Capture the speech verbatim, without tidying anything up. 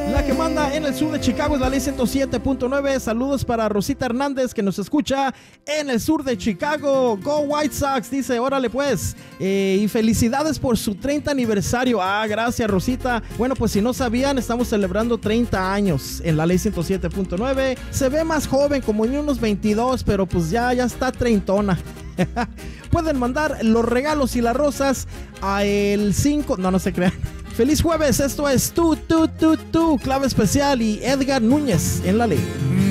La que manda en el sur de Chicago es la ley ciento siete punto nueve. Saludos para Rosita Hernández, que nos escucha en el sur de Chicago. Go White Sox, dice, órale pues. Eh, y felicidades por su treinta aniversario. Ah, gracias, Rosita. Bueno, pues si no sabían, estamos celebrando treinta años en la ley ciento siete punto nueve. Se ve más joven, como en unos veintidós, pero pues ya, ya está treintona. Pueden mandar los regalos y las rosas a el cinco. No, no se crean. Feliz jueves, esto es tú, tú, tú, tú, clave especial y Edgar Núñez en la ley.